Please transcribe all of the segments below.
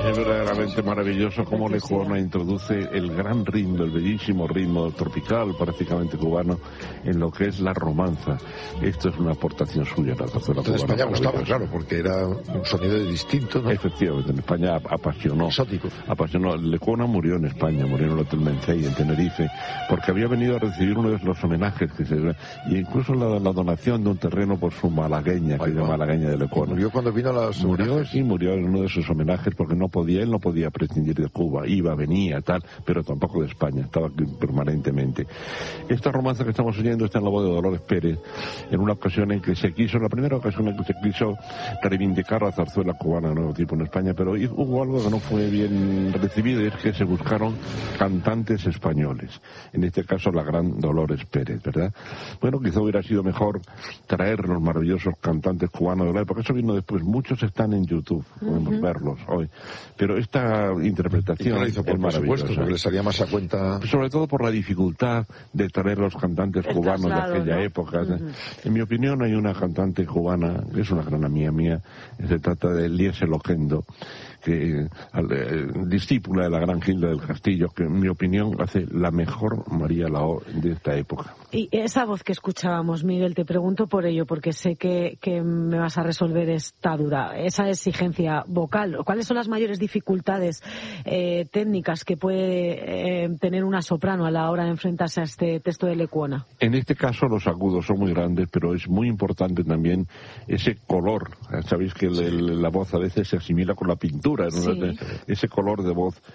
Es verdaderamente maravilloso cómo Lecuona introduce el gran ritmo, el bellísimo ritmo tropical, prácticamente cubano, en lo que es la romanza. Esto es una aportación suya, la zarzuela cubana. En España gustaba, claro, porque era un sonido distinto, ¿no? Efectivamente, en España apasionó. Exótico. Apasionó. Lecuona murió en España, murió en el Hotel Mencey, en Tenerife, porque había venido a recibir uno de los homenajes que se... y incluso la donación de un terreno por su malagueña, que es la malagueña de Lecuona. Murió cuando vino a las... Murió en uno de sus homenajes porque él no podía prescindir de Cuba, iba, venía, tal, pero tampoco de España, estaba aquí permanentemente. Esta romanza que estamos oyendo está en la voz de Dolores Pérez, en una ocasión en que la primera ocasión en que se quiso reivindicar la zarzuela cubana de nuevo tipo en España, pero hubo algo que no fue bien recibido, y es que se buscaron cantantes españoles, en este caso la gran Dolores Pérez, ¿verdad? Bueno, quizá hubiera sido mejor traer los maravillosos cantantes cubanos de la época, eso vino después, muchos están en YouTube, podemos verlos hoy. Pero esta interpretación es maravillosa. Por supuesto, porque les salía más a cuenta. Sobre todo por la dificultad de traer los cantantes cubanos de aquella época. En mi opinión hay una cantante cubana, que es una gran amiga mía, se trata de Liesel Oquendo, que discípula de la gran Gilda del Castillo, que en mi opinión hace la mejor María Lao de esta época. Y esa voz que escuchábamos, Miguel, te pregunto por ello, porque sé que me vas a resolver esta duda, esa exigencia vocal. ¿Cuáles son las mayores dificultades técnicas que puede tener una soprano a la hora de enfrentarse a este texto de Lecuona? En este caso los agudos son muy grandes, pero es muy importante también ese color. Sabéis que la voz a veces se asimila con la pintura, ¿no? Ese color de voz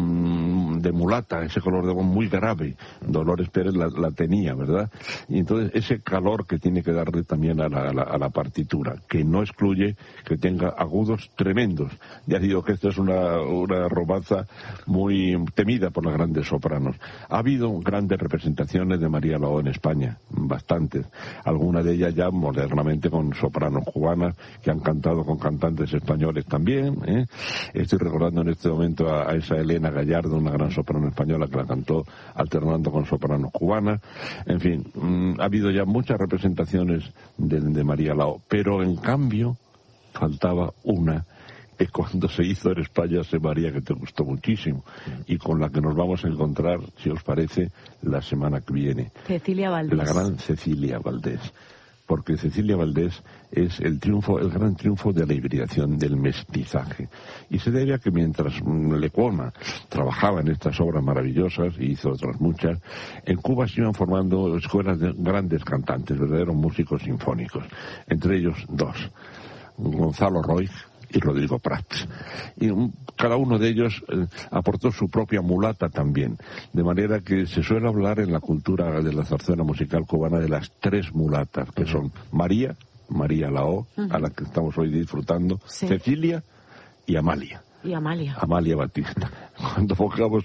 de mulata, ese color de voz muy grave. Dolores Pérez la tenía, ¿verdad? Y entonces ese calor que tiene que darle también a la partitura, que no excluye que tenga agudos tremendos. Ya digo que esto es una romanza muy temida por las grandes sopranos. Ha habido grandes representaciones de María Lao en España, bastantes. Algunas de ellas ya modernamente con sopranos cubanas que han cantado con cantantes españoles también, ¿eh? Estoy recordando en este momento a esa Elena Gallardo, una gran soprano española que la cantó alternando con sopranos cubanas. En fin, ha habido ya muchas representaciones de María Lao, pero en cambio faltaba una que cuando se hizo en España, María, que te gustó muchísimo, y con la que nos vamos a encontrar, si os parece, la semana que viene. Cecilia Valdés. La gran Cecilia Valdés. Porque Cecilia Valdés es el gran triunfo de la hibridación, del mestizaje. Y se debe a que mientras Lecuona trabajaba en estas obras maravillosas, y hizo otras muchas, en Cuba se iban formando escuelas de grandes cantantes, verdaderos músicos sinfónicos. Entre ellos dos, Gonzalo Roig y Rodrigo Prats. Y cada uno de ellos aportó su propia mulata también, de manera que se suele hablar en la cultura de la zarzuela musical cubana de las tres mulatas, que son María Lao, a la que estamos hoy disfrutando, Cecilia y Amalia. Amalia Batista. Cuando pongamos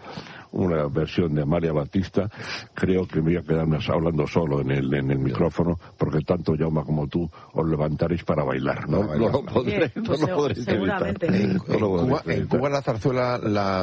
una versión de Amalia Batista, creo que me voy a quedarme hablando solo en el micrófono, porque tanto Jaume como tú os levantaréis para bailar. No lo podréis evitar. Seguramente. En Cuba la zarzuela